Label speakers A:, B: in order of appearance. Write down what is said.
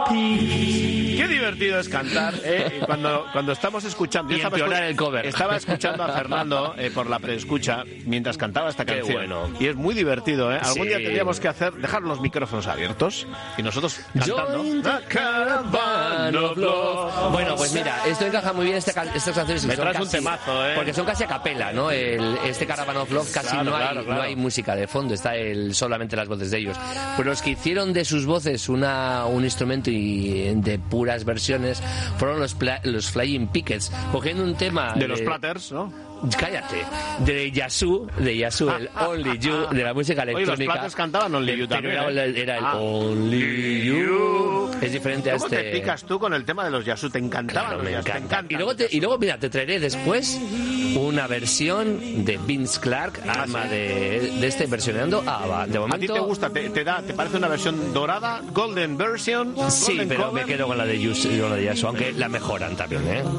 A: Qué divertido es cantar, ¿eh? Cuando estamos escuchando...
B: Y empeorar el cover.
A: Estaba escuchando a Fernando por la preescucha mientras cantaba esta canción.
B: Bueno.
A: Y es muy divertido, ¿eh? Algún
B: Sí.
A: día tendríamos que dejar los micrófonos abiertos y nosotros cantando.
B: Join the caravan of love. Bueno, pues mira, esto encaja muy bien estas canciones.
A: Me
B: Son
A: traes un
B: casi-
A: temazo, ¿eh?
B: Porque son casi a capela, ¿no? Este Caravan of Love casi
A: Claro,
B: no hay,
A: claro, claro.
B: no hay música de fondo, está solamente las voces de ellos. Pues los que hicieron de sus voces un instrumento y de puras versiones fueron los Flying Pickets, cogiendo un tema
A: De los Platters, ¿no?
B: Cállate, de Yazoo, el Only You, de la música
A: Oye,
B: electrónica.
A: los Platters cantaban Only You
B: Pero
A: también,
B: era el
A: Ah.
B: Only You. Es diferente a
A: ¿Cómo
B: este.
A: te picas tú con el tema de los Yasu? ¿Te encantaban
B: Claro,
A: los
B: me
A: Yasu? ¿Te
B: encanta.
A: encantan?
B: Y luego, mira, te traeré después una versión de Vince Clarke, alma de este versionando a ABBA. De momento,
A: ¿A ti te gusta? ¿Te parece una versión dorada? ¿Golden version?
B: Sí,
A: Golden
B: pero
A: cover?
B: me quedo con la de Yazoo, aunque la mejoran también, ¿eh?